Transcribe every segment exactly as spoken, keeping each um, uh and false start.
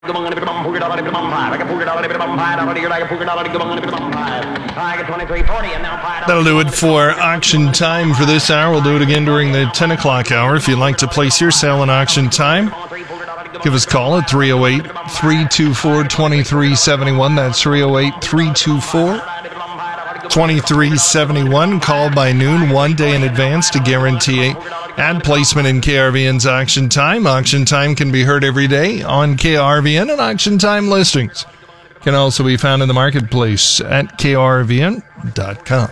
That'll do it for auction time for this hour. We'll do it again during the ten o'clock hour. If you'd like to place your sale in auction time, give us a call at three oh eight, three two four, two three seven one. That's three oh eight, three two four, two three seven one. Call by noon, one day in advance to guarantee a ad placement in K R V N's Auction Time. Auction Time can be heard every day on K R V N, and Auction Time listings can also be found in the marketplace at K R V N dot com.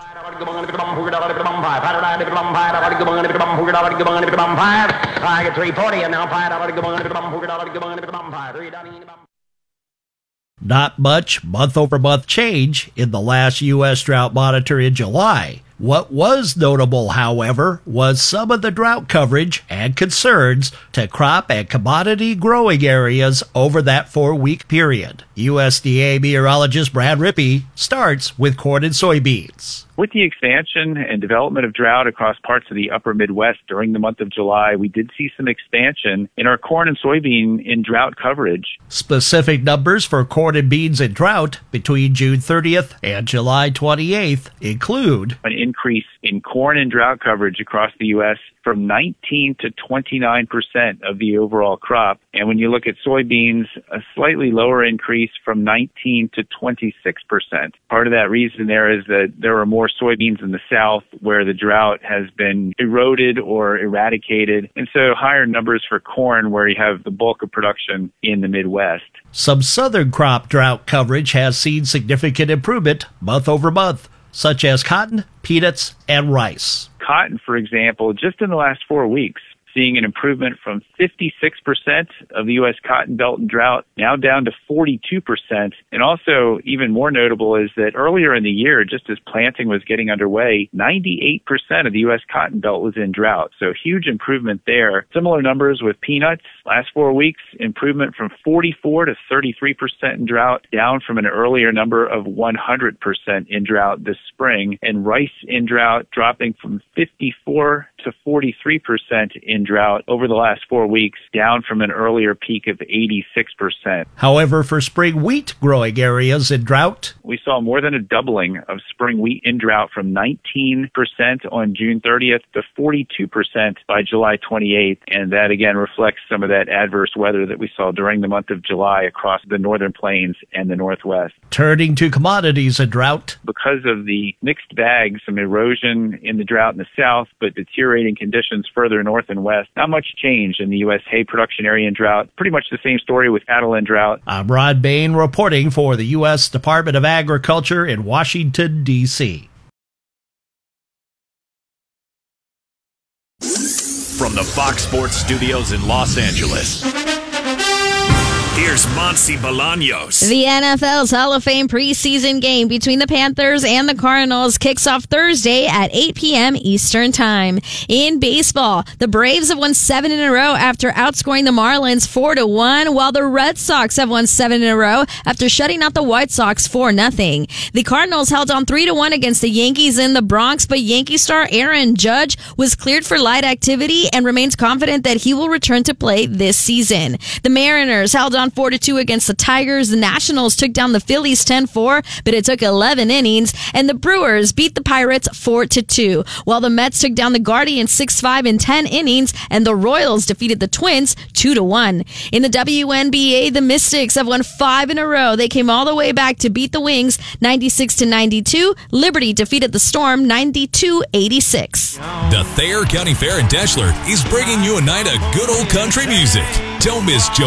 Not much month-over-month change in the last U S drought monitor in July. What was notable, however, was some of the drought coverage and concerns to crop and commodity growing areas over that four-week period. U S D A meteorologist Brad Rippey starts with corn and soybeans. With the expansion and development of drought across parts of the upper Midwest during the month of July, we did see some expansion in our corn and soybean in drought coverage. Specific numbers for corn and beans in drought between June thirtieth and July twenty-eighth include an increase in corn and drought coverage across the U S from nineteen to twenty-nine percent of the overall crop. And when you look at soybeans, a slightly lower increase from nineteen to twenty-six percent. Part of that reason there is that there are more soybeans in the south where the drought has been eroded or eradicated, and so higher numbers for corn where you have the bulk of production in the Midwest. Some southern crop drought coverage has seen significant improvement month over month, such as cotton, peanuts, and rice. Cotton, for example, just in the last four weeks, seeing an improvement from fifty-six percent of the U S cotton belt in drought now down to forty-two percent. And also even more notable is that earlier in the year, just as planting was getting underway, ninety-eight percent of the U S cotton belt was in drought. So huge improvement there. Similar numbers with peanuts. Last four weeks, improvement from forty-four to thirty-three percent in drought, down from an earlier number of one hundred percent in drought this spring. And rice in drought dropping from fifty-four to forty-three percent in drought over the last four weeks, down from an earlier peak of eighty-six percent. However, for spring wheat growing areas in drought, we saw more than a doubling of spring wheat in drought from nineteen percent on June thirtieth to forty-two percent by July twenty-eighth. And that again reflects some of that adverse weather that we saw during the month of July across the northern plains and the Northwest. Turning to commodities in drought. Because of the mixed bag, some erosion in the drought in the south, but deteriorating conditions further north and west, not much change in the U S hay production area in drought. Pretty much the same story with cattle in drought. I'm Rod Bain reporting for the U S Department of Agriculture in Washington, D C From the Fox Sports Studios in Los Angeles, here's Monty Bolaños. The N F L's Hall of Fame preseason game between the Panthers and the Cardinals kicks off Thursday at eight p.m. Eastern Time. In baseball, the Braves have won seven in a row after outscoring the Marlins four to one, while the Red Sox have won seven in a row after shutting out the White Sox four nothing. The Cardinals held on three to one against the Yankees in the Bronx, but Yankee star Aaron Judge was cleared for light activity and remains confident that he will return to play this season. The Mariners held on four to two against the Tigers. The Nationals took down the Phillies ten four, but it took eleven innings, and the Brewers beat the Pirates four to two, while the Mets took down the Guardians six five in ten innings, and the Royals defeated the Twins two to one. In the W N B A, the Mystics have won five in a row. They came all the way back to beat the Wings ninety-six to ninety-two. Liberty defeated the Storm ninety-two eighty-six. The Thayer County Fair in Deshler is bringing you a night of good old country music. Don't miss Joe